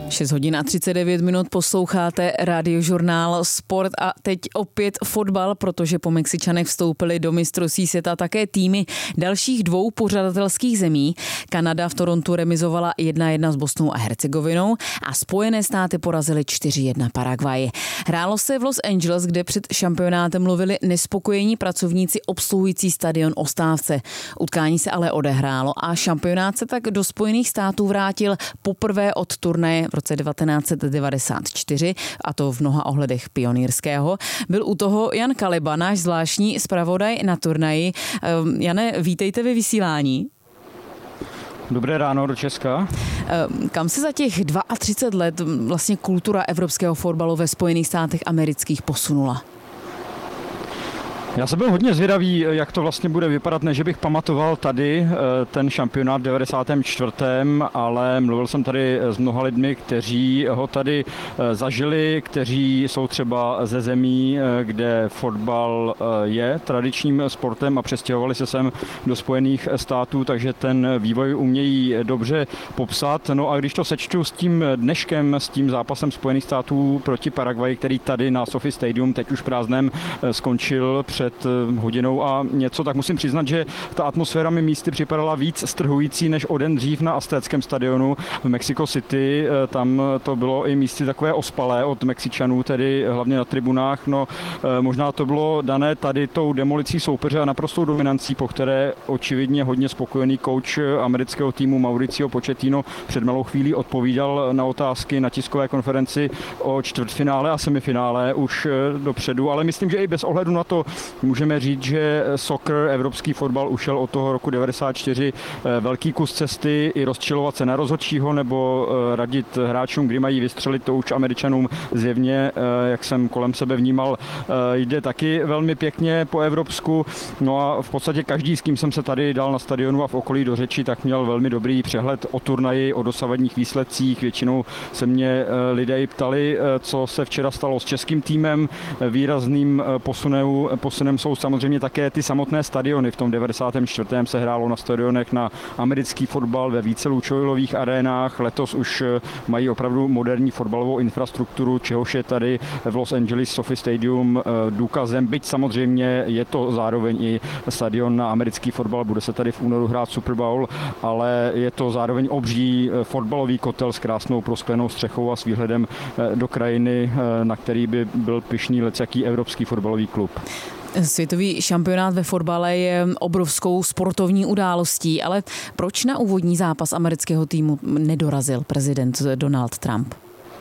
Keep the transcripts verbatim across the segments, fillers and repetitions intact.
šest hodin a třicet devět minut posloucháte Radiožurnál Sport a teď opět fotbal, protože po Mexičanech vstoupili do mistrovství světa také týmy dalších dvou pořadatelských zemí. Kanada v Torontu remizovala jedna jedna s Bosnou a Hercegovinou a Spojené státy porazily čtyři jedna Paraguay. Hrálo se v Los Angeles, kde před šampionátem mluvili nespokojení pracovníci obsluhující stadion o stávce. Utkání se ale odehrálo a šampionát se tak do Spojených států vrátil poprvé od turnaje v roce devatenáct set devadesát čtyři, a to v mnoha ohledech pionýrského. Byl u toho Jan Kaliba, náš zvláštní zpravodaj na turnaji. Jane, vítejte ve vysílání. Dobré ráno do Česka. Kam se za těch třicet dva let vlastně kultura evropského fotbalu ve Spojených státech amerických posunula? Já jsem byl hodně zvědavý, jak to vlastně bude vypadat, než bych pamatoval tady ten šampionát v devadesátém čtvrtém, ale mluvil jsem tady s mnoha lidmi, kteří ho tady zažili, kteří jsou třeba ze zemí, kde fotbal je tradičním sportem a přestěhovali se sem do Spojených států, takže ten vývoj umějí dobře popsat. No a když to sečtu s tím dneškem, s tím zápasem Spojených států proti Paraguay, který tady na SoFi Stadium teď už prázdném skončil před hodinou a něco, tak musím přiznat, že ta atmosféra mi místy připadala víc strhující než o den dřív na aztéckém stadionu v Mexico City. Tam to bylo i místy takové ospalé od Mexičanů, tedy hlavně na tribunách. No, možná to bylo dané tady tou demolicí soupeře a naprostou dominancí, po které očividně hodně spokojený kouč amerického týmu Mauricio Pochettino před malou chvílí odpovídal na otázky na tiskové konferenci o čtvrtfinále a semifinále už dopředu, ale myslím, že i bez ohledu na to můžeme říct, že soccer, evropský fotbal ušel od toho roku devadesát čtyři velký kus cesty, i rozčilovat se na rozhodčího nebo radit hráčům, kdy mají vystřelit, to už Američanům zjevně, jak jsem kolem sebe vnímal, jde taky velmi pěkně po evropsku. No a v podstatě každý, s kým jsem se tady dal na stadionu a v okolí do řeči, tak měl velmi dobrý přehled o turnaji, o dosavadních výsledcích. Většinou se mě lidé ptali, co se včera stalo s českým týmem. Výrazným posunem, posunem jsou samozřejmě také ty samotné stadiony. V tom devadesátém čtvrtém se hrálo na stadionech na americký fotbal ve více lučoilových arénách. Letos už mají opravdu moderní fotbalovou infrastrukturu, čehož je tady v Los Angeles SoFi Stadium důkazem. Byť samozřejmě je to zároveň i stadion na americký fotbal, bude se tady v únoru hrát Super Bowl, ale je to zároveň obří fotbalový kotel s krásnou prosklenou střechou a s výhledem do krajiny, na který by byl pyšný lecjaký evropský fotbalový klub. Světový šampionát ve fotbale je obrovskou sportovní událostí, ale proč na úvodní zápas amerického týmu nedorazil prezident Donald Trump?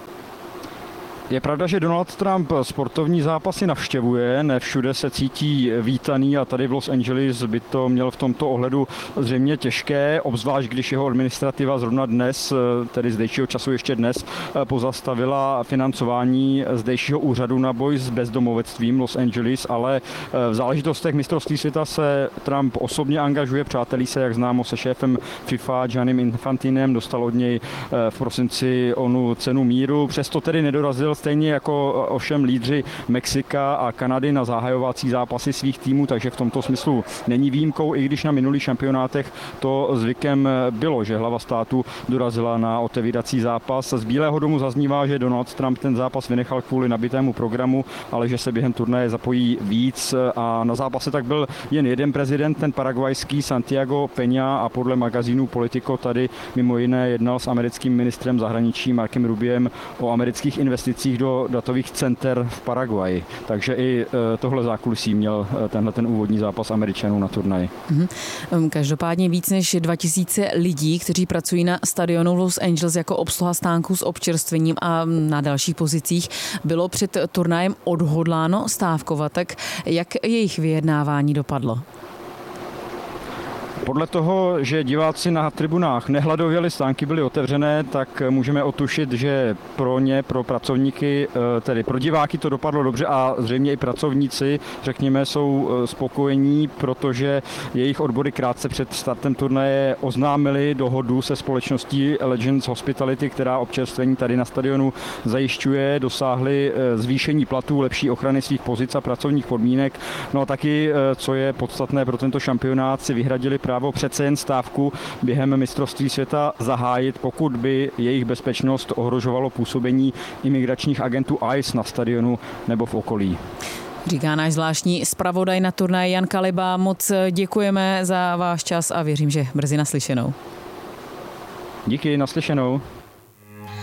Je pravda, že Donald Trump sportovní zápasy navštěvuje, ne všude se cítí vítaný a tady v Los Angeles by to měl v tomto ohledu zřejmě těžké, obzvlášť když jeho administrativa zrovna dnes, tedy zdejšího času ještě dnes, pozastavila financování zdejšího úřadu na boj s bezdomovectvím Los Angeles, ale v záležitostech mistrovství světa se Trump osobně angažuje, přátelí se, jak známo, se šéfem FIFA Giannim Infantinem, dostal od něj v prosinci onu cenu míru, přesto tedy nedorazil, stejně jako ovšem lídři Mexika a Kanady na zahajovací zápasy svých týmů, takže v tomto smyslu není výjimkou, i když na minulých šampionátech to zvykem bylo, že hlava státu dorazila na otevírací zápas. Z Bílého domu zaznívá, že Donald Trump ten zápas vynechal kvůli nabitému programu, ale že se během turnaje zapojí víc a na zápase tak byl jen jeden prezident, ten paraguajský Santiago Peña, a podle magazínu Politico tady mimo jiné jednal s americkým ministrem zahraničí Markem Rubiem o amerických investicích do datových center v Paraguaji. Takže i tohle zákulisí měl tenhle ten úvodní zápas Američanů na turnaji. Každopádně víc než dva tisíce lidí, kteří pracují na stadionu Los Angeles jako obsluha stánků s občerstvením a na dalších pozicích, bylo před turnajem odhodláno stávkovat. Tak jak jejich vyjednávání dopadlo? Podle toho, že diváci na tribunách nehladověli, stánky byly otevřené, tak můžeme otušit, že pro ně, pro pracovníky, tedy pro diváky to dopadlo dobře a zřejmě i pracovníci, řekněme, jsou spokojení, protože jejich odbory krátce před startem turnaje oznámili dohodu se společností Legends Hospitality, která občerstvení tady na stadionu zajišťuje, dosáhli zvýšení platů, lepší ochrany svých pozic a pracovních podmínek. No a taky, co je podstatné pro tento šampionát, si vyhradili právě právo přece jen stávku během mistrovství světa zahájit, pokud by jejich bezpečnost ohrožovalo působení imigračních agentů I C E na stadionu nebo v okolí. Říká náš zvláštní zpravodaj na turnaji Jan Kaliba. Moc děkujeme za váš čas a věřím, že brzy naslyšenou. Díky, naslyšenou.